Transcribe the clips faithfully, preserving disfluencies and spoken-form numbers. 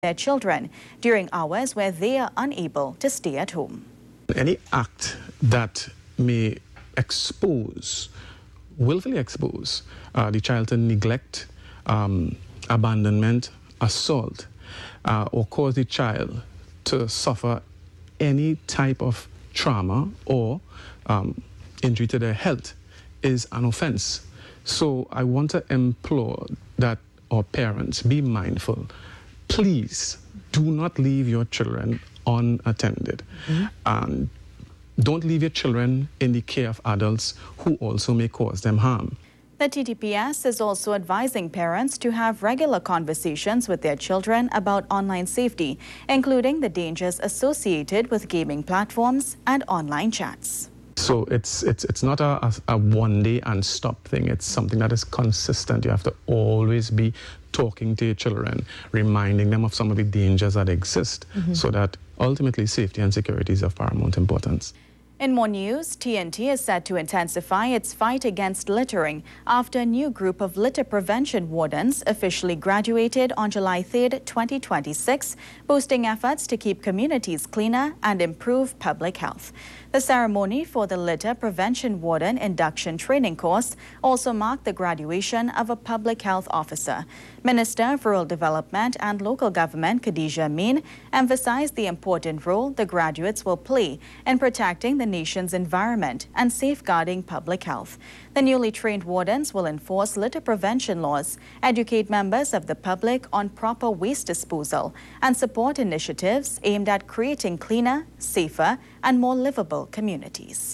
their children during hours where they are unable to stay at home. Any act that may expose, willfully expose uh, the child to neglect, um, abandonment, assault, uh, or cause the child to suffer any type of trauma or um, injury to their health is an offense. So I want to implore that our parents be mindful. Please do not leave your children unattended. Mm-hmm. And don't leave your children in the care of adults who also may cause them harm. The T T P S is also advising parents to have regular conversations with their children about online safety, including the dangers associated with gaming platforms and online chats. So it's it's it's not a, a, a one day and stop thing. It's something that is consistent. You have to always be talking to your children, reminding them of some of the dangers that exist, mm-hmm. so that ultimately safety and security is of paramount importance. In more news, T N T is set to intensify its fight against littering after a new group of litter prevention wardens officially graduated on July third, twenty twenty-six, boosting efforts to keep communities cleaner and improve public health. The ceremony for the Litter Prevention Warden Induction Training Course also marked the graduation of a public health officer. Minister of Rural Development and Local Government Khadija Amin emphasized the important role the graduates will play in protecting the nation's environment and safeguarding public health. The newly trained wardens will enforce litter prevention laws, educate members of the public on proper waste disposal, and support initiatives aimed at creating cleaner, safer, and more livable communities.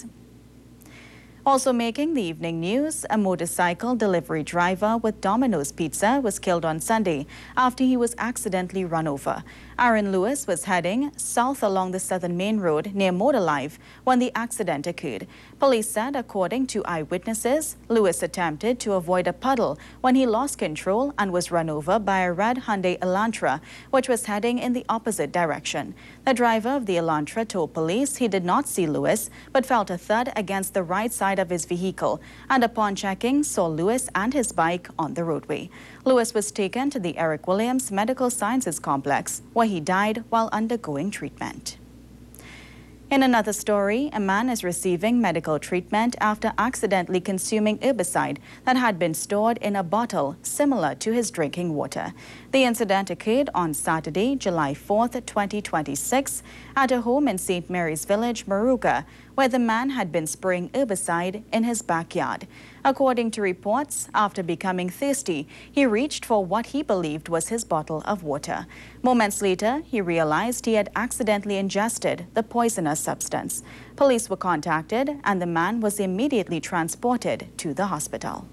Also making the evening news, a motorcycle delivery driver with Domino's Pizza was killed on Sunday after he was accidentally run over. Aaron Lewis was heading south along the Southern Main Road near Motorlife when the accident occurred. Police said, according to eyewitnesses, Lewis attempted to avoid a puddle when he lost control and was run over by a red Hyundai Elantra, which was heading in the opposite direction. The driver of the Elantra told police he did not see Lewis, but felt a thud against the right side of his vehicle, and upon checking, saw Lewis and his bike on the roadway. Lewis was taken to the Eric Williams Medical Sciences Complex, where he died while undergoing treatment. In another story, a man is receiving medical treatment after accidentally consuming herbicide that had been stored in a bottle similar to his drinking water. The incident occurred on Saturday, July fourth, twenty twenty-six, at a home in Saint Mary's Village, Moruga, where the man had been spraying herbicide in his backyard. According to reports, after becoming thirsty, he reached for what he believed was his bottle of water. Moments later, he realized he had accidentally ingested the poisonous substance. Police were contacted and the man was immediately transported to the hospital.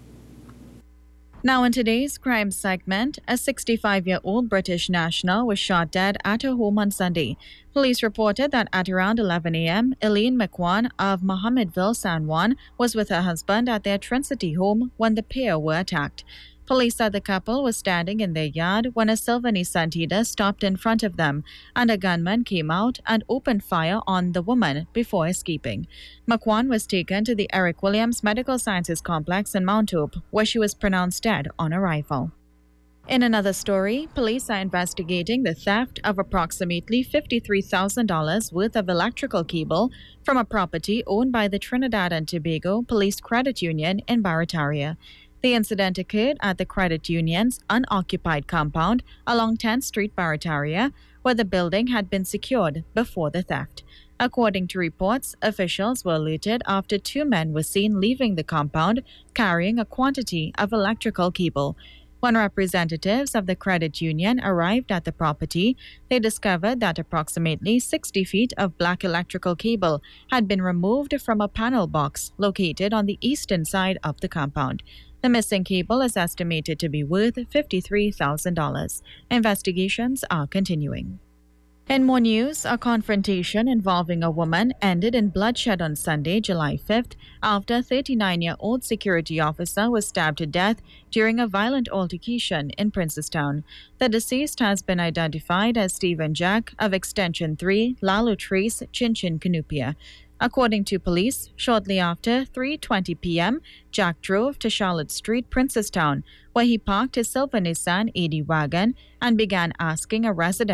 Now in today's crime segment, a sixty-five-year-old British national was shot dead at her home on Sunday. Police reported that at around eleven a m, Elaine McQuan of Mohammedville, San Juan, was with her husband at their Trinity home when the pair were attacked. Police said the couple was standing in their yard when a silver Nissan Tiida stopped in front of them, and a gunman came out and opened fire on the woman before escaping. McQuan was taken to the Eric Williams Medical Sciences Complex in Mount Hope, where she was pronounced dead on arrival. In another story, police are investigating the theft of approximately fifty-three thousand dollars worth of electrical cable from a property owned by the Trinidad and Tobago Police Credit Union in Barataria. The incident occurred at the credit union's unoccupied compound along tenth Street, Barataria, where the building had been secured before the theft. According to reports, officials were alerted after two men were seen leaving the compound carrying a quantity of electrical cable. When representatives of the credit union arrived at the property, they discovered that approximately sixty feet of black electrical cable had been removed from a panel box located on the eastern side of the compound. The missing cable is estimated to be worth fifty-three thousand dollars. Investigations are continuing. In more news, a confrontation involving a woman ended in bloodshed on Sunday, July fifth, after a thirty-nine-year-old security officer was stabbed to death during a violent altercation in Princestown. The deceased has been identified as Stephen Jack of Extension three, Lalo Trace, Chinchin, Canupia. According to police, shortly after three twenty p.m., Jack drove to Charlotte Street, Princestown, where he parked his silver Nissan eighty wagon and began asking a resident